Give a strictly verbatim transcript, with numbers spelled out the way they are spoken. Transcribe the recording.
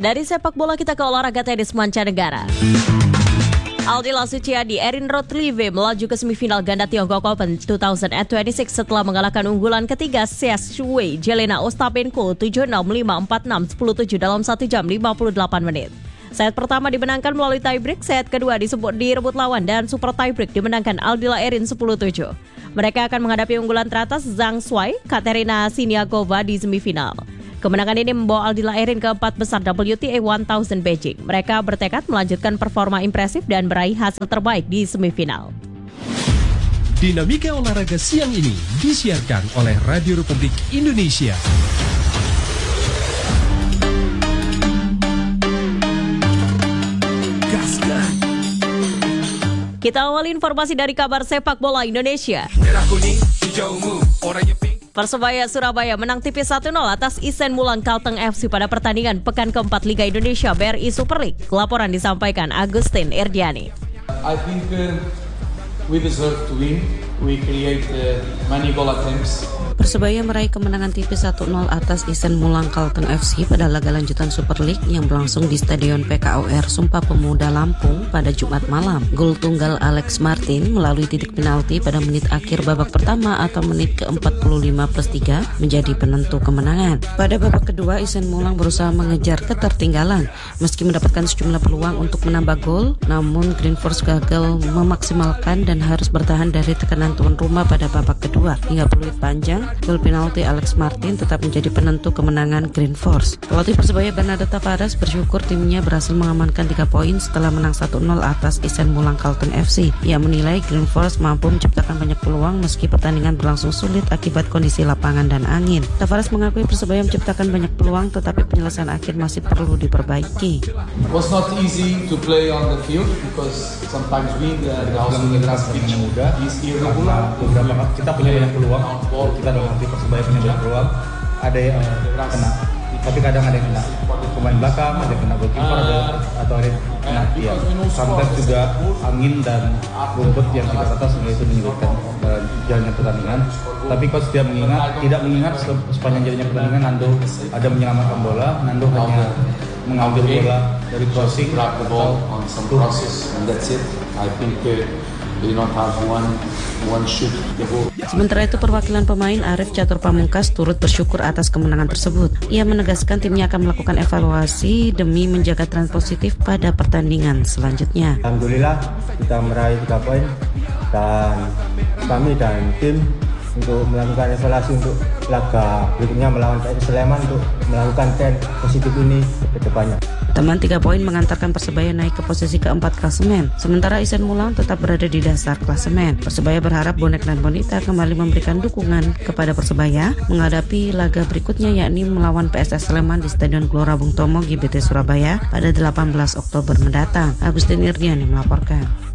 Dari sepak bola kita ke olahraga tenis mancanegara. Aldila Suciadi, Erin Rothlieve melaju ke semifinal ganda Tiongkok Open dua ribu dua puluh enam setelah mengalahkan unggulan ketiga Xia Shuwei Jelena Ostapenko tujuh enam, lima empat enam, sepuluh tujuh dalam satu jam lima puluh delapan menit. Set pertama dimenangkan melalui tiebreak, set kedua disebut direbut lawan dan super tiebreak dimenangkan Aldila Erin sepuluh tujuh. Mereka akan menghadapi unggulan teratas Zhang Shuai, Katerina Siniakova di semifinal. Kemenangan ini membawa Aldila Erin ke empat besar W T A seribu Beijing. Mereka bertekad melanjutkan performa impresif dan meraih hasil terbaik di semifinal. Dinamika olahraga siang ini disiarkan oleh Radio Republik Indonesia. Gaskan. Kita awali informasi dari kabar sepak bola Indonesia. Merah kuning, hijau ungu, oranye pink. Persebaya Surabaya menang tipis satu nol atas Isen Mulang Kalteng F C pada pertandingan pekan keempat Liga Indonesia B R I Super League. Laporan disampaikan Agustin Erdiani. I think uh, we deserve to win. We create uh, many goal attempts. Persebaya meraih kemenangan tipis satu nol atas Isen Mulang Kalteng F C pada laga lanjutan Super League yang berlangsung di Stadion P K O R Sumpah Pemuda Lampung pada Jumat malam. Gol tunggal Alex Martin melalui titik penalti pada menit akhir babak pertama atau menit ke empat puluh lima plus tiga menjadi penentu kemenangan. Pada babak kedua, Isen Mulang berusaha mengejar ketertinggalan. Meski mendapatkan sejumlah peluang untuk menambah gol, namun Green Force gagal memaksimalkan dan harus bertahan dari tekanan tuan rumah pada babak kedua. Hingga peluit panjang, gol penalti Alex Martin tetap menjadi penentu kemenangan Green Force. Pelatih Persebaya Bernardo Tavares bersyukur timnya berhasil mengamankan tiga poin setelah menang satu nol atas Isen Mulang Kalteng F C. Ia menilai Green Force mampu menciptakan banyak peluang meski pertandingan berlangsung sulit akibat kondisi lapangan dan angin. Tavares mengakui Persebaya menciptakan banyak peluang tetapi penyelesaian akhir masih perlu diperbaiki. It was not easy to play on the field because sometimes we uh, the house in the grass pitch is irregular. Beberapa kita punya banyak peluang, kita dalam arti Persebaya punya banyak peluang, ada yang uh, kena, tapi kadang ada yang kena pemain belakang, ada yang kena goalkeeper, ada atau ada yang kena dia. Sometimes juga angin dan rumput yang tidak rata sehingga itu menyulitkan uh, jalannya pertandingan. Tapi coach tidak mengingat, tidak mengingat sepanjang jalannya pertandingan Nando ada menyelamatkan bola, Nando hanya mengambil bola dari crossing atau on some crosses and that's it. I think uh, we don't have one one shoot the ball. Sementara itu perwakilan pemain Arief Catur Pamungkas turut bersyukur atas kemenangan tersebut. Ia menegaskan timnya akan melakukan evaluasi demi menjaga tren positif pada pertandingan selanjutnya. Alhamdulillah kita meraih tiga poin dan kami dan tim untuk melakukan evaluasi untuk laga berikutnya melawan P S Sleman untuk melakukan tren positif ini ke depannya. Teman tiga poin mengantarkan Persebaya naik ke posisi keempat klasemen. Sementara Isen Mulang tetap berada di dasar klasemen. Persebaya berharap bonek dan bonita kembali memberikan dukungan kepada Persebaya menghadapi laga berikutnya yakni melawan P S S Sleman di Stadion Gelora Bung Tomo G B T Surabaya pada delapan belas Oktober mendatang. Agustin Irdiani melaporkan.